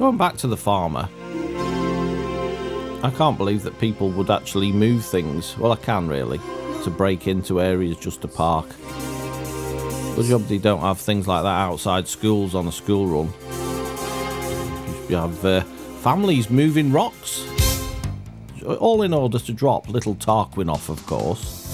Going back to the farmer, I can't believe that people would actually move things. Well, I can really, to break into areas just to park. Good job they don't have things like that outside schools on a school run. You have families moving rocks. All in order to drop little Tarquin off, of course.